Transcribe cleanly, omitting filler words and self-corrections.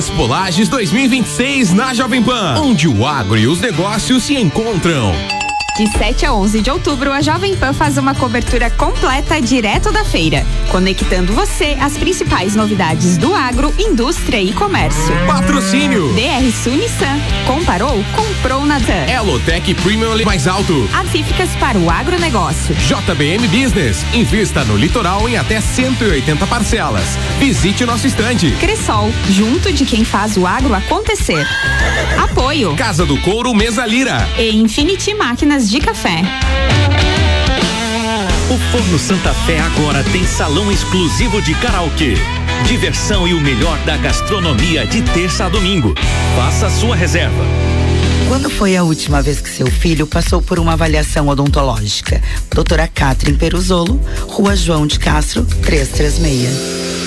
Expo Lages 2026 na Jovem Pan, onde o agro e os negócios se encontram. De 7 a 11 de outubro, a Jovem Pan faz uma cobertura completa direto da feira, conectando você às principais novidades do agro, indústria e comércio. Patrocínio DR Sul Nissan. Comparou? Comprou na TAM. Elotec Premium mais alto. Acíficas para o agronegócio. JBM Business. Invista no litoral em até 180 parcelas. Visite nosso estande. Cressol, junto de quem faz o agro acontecer. Apoio Casa do Couro Mesa Lira e Infinity Máquinas de Café. O Forno Santa Fé agora tem salão exclusivo de karaokê. Diversão e o melhor da gastronomia de terça a domingo. Faça a sua reserva. Quando foi a última vez que seu filho passou por uma avaliação odontológica? Doutora Catherine Peruzolo, Rua João de Castro, 336.